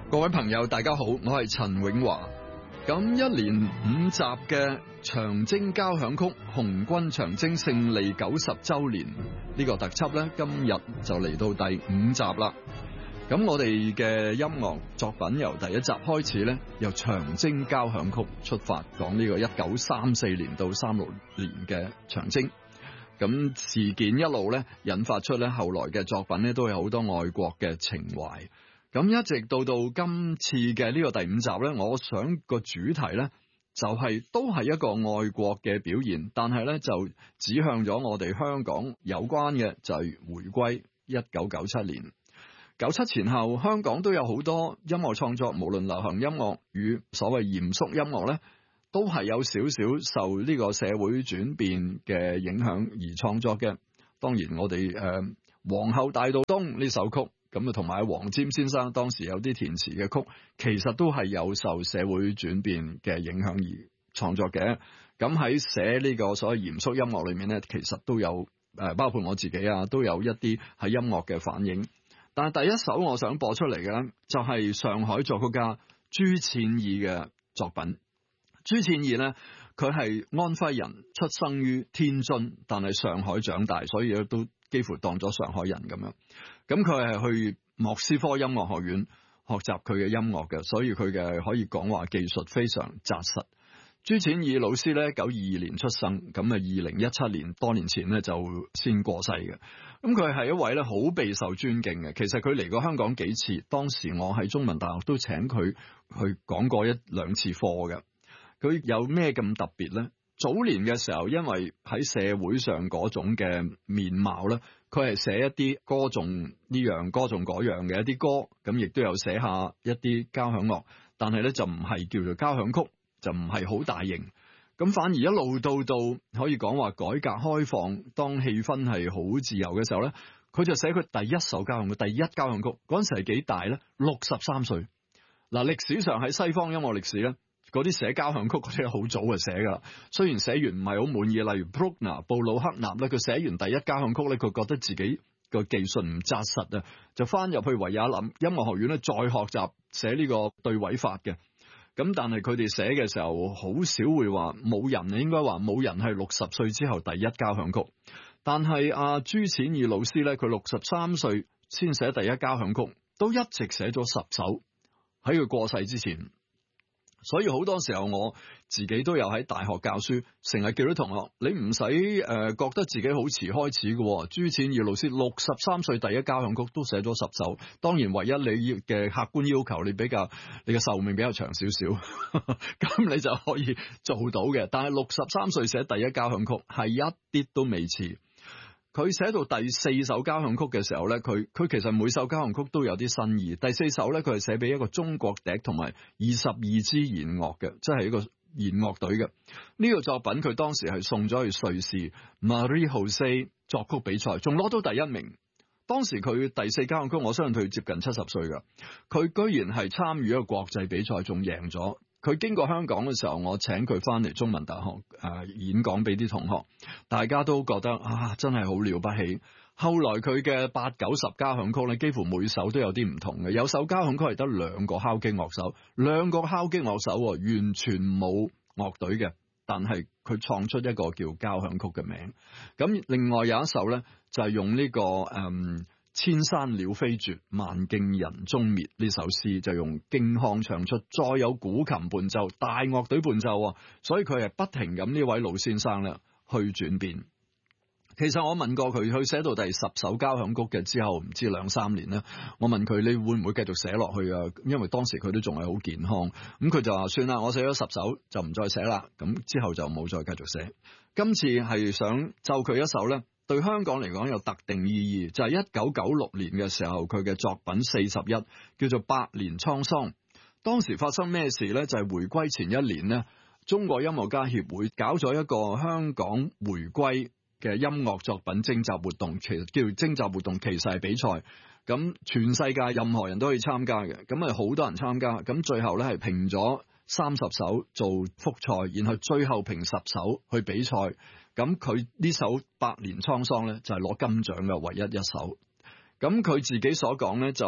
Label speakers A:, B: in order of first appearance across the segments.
A: 各位朋友大家好，我係陳永華。咁一連5集嘅長征交響曲紅軍長征勝利90週年呢個特輯呢，今日就嚟到第5集啦。咁我哋嘅音樂作品由第1集開始呢，由長征交響曲出發，講呢個1934年到36年嘅長征。咁事件一路呢，引發出呢後來嘅作品呢，都有好多愛國嘅情懷。咁一直到今次嘅呢個第5集呢，我想個主題呢，就都係一個愛國嘅表現，但係呢，就指向咗我哋香港有關嘅就係回歸1997年。97前後香港都有好多音樂創作，無論流行音樂與所謂嚴肅音樂呢，都係有少少受呢個社會轉變嘅影響而創作嘅。當然我哋皇后大道東呢首曲，咁啊同埋黃霑先生當時有啲填詞嘅曲，其實都係有受社會轉變嘅影響而創作嘅。咁喺寫呢個所謂嚴肅音樂裏面呢，其實都有包括我自己啊，都有一啲喺音樂嘅反應。但係第一首我想播出嚟嘅呢，就係上海作曲家朱淺意嘅作品。朱淺意呢，佢係安徽人，出生於天津，但係上海長大，所以都幾乎當咗上海人咁樣。咁佢係去莫斯科音樂學院學習佢嘅音樂嘅，所以佢嘅可以講話技術非常紮實。朱淺意老師咧，1922年出生，咁啊2017年多年前咧就先過世嘅。咁佢係一位咧好備受尊敬嘅。其實佢嚟過香港幾次，當時我喺中文大學都請佢去講過1-2次課嘅。佢有咩咁特別咧？早年嘅時候，因為喺社會上嗰種嘅面貌咧，佢係寫一啲歌頌呢樣歌頌嗰樣嘅一啲歌，咁亦都有寫下一啲交響樂，但係咧就唔係叫做交響曲，就唔係好大型。咁反而一路到可以講話改革開放，當氣氛係好自由嘅時候咧，佢就寫佢第一首交響曲，第一交響曲嗰陣時係幾大咧？63歲。嗱，歷史上喺西方音樂歷史咧，嗰啲寫交響曲嗰啲好早就寫噶啦，雖然寫完唔係好滿意，例如布魯克納咧，佢寫完第一交響曲咧，佢覺得自己個技術唔紮實啊，就翻入去維也納音樂學院咧，再學習寫呢個對位法嘅。咁但係佢哋寫嘅時候，好少會話冇人，應該話冇人係60歲之後第一交響曲。但係朱淺意老師咧，佢63歲先寫第一交響曲，都一直寫咗10首喺佢過世之前。所以好多時候我自己都有喺大學教書，成日叫啲同學，你唔使覺得自己好遲開始嘅。朱淺意老師63歲第一交響曲都寫咗10首，當然唯一你嘅客觀要求，你嘅壽命比較長少少，咁你就可以做到嘅。但係63歲寫第一交響曲係一啲都未遲。佢寫到第4首交響曲嘅時候咧，佢其實每首交響曲都有啲新意。第4首咧，佢係寫俾一個中國笛同埋22支弦樂嘅，即係一個弦樂隊嘅。呢個作品佢當時係送咗去瑞士 Marie-José 作曲比賽，仲攞到第1名。當時佢第4交響曲，我相信佢接近70歲噶，佢居然係參與一個國際比賽，仲贏咗。佢經過香港嘅時候，我請佢翻嚟中文大學演講俾啲同學，大家都覺得真係好了不起。後來佢嘅8、9、10交響曲咧，幾乎每首都有啲唔同嘅。有首交響曲係得2個敲擊樂手，2個敲擊樂手完全冇樂隊嘅，但係佢創出一個叫交響曲嘅名。咁另外有一首咧，就係用呢個千山鳥飛絕，萬徑人蹤滅呢首詩，就用京腔唱出，再有古琴伴奏，大樂隊伴奏，所以佢係不停咁呢位老先生咧去轉變。其實我問過佢，佢寫到第10首交響曲嘅之後，唔知2-3年咧，我問佢你會唔會繼續寫落去啊？因為當時佢都仲係好健康，咁佢就話算啦，我寫咗10首就唔再寫啦，咁之後就冇再繼續寫。今次係想奏佢一首咧，對香港嚟講有特定意義，就係1996年嘅時候佢嘅作品41，叫做《百年滄桑》。當時發生咩事咧？就係回歸前1年呢，中國音樂家協會搞咗一個香港回歸嘅音樂作品徵集活動，其實叫徵集活動，其實係比賽。咁全世界任何人都可以參加嘅，咁好多人參加。咁最後咧係評咗30首做複賽，然後最後評10首去比賽。咁佢呢首《百年滄桑》咧就係攞金獎嘅唯一一首。咁佢自己所講咧就係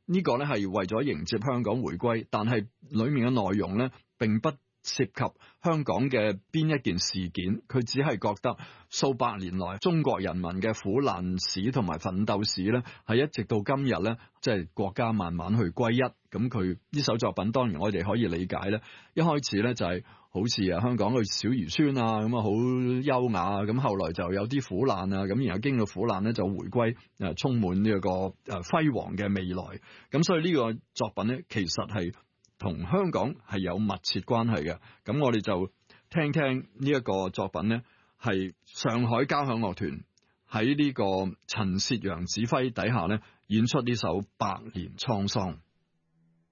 A: 呢個咧係為咗迎接香港回歸，但係裡面嘅內容咧並不涉及香港嘅邊一件事件，佢只係覺得數百年來中國人民嘅苦難史同埋奮鬥史咧，係一直到今日咧，即係國家慢慢去歸一。咁佢呢首作品當然我哋可以理解咧，一開始咧就係好似香港嘅小漁村啊，咁啊好優雅，咁後來就有啲苦難啊，咁然後經過苦難咧就回歸，充滿呢一個輝煌嘅未來。咁所以呢個作品咧其實係同香港係有密切關係嘅。咁我哋就聽聽呢一個作品咧，係上海交響樂團喺呢個陳薛陽指揮底下咧演出呢首《百年滄桑》。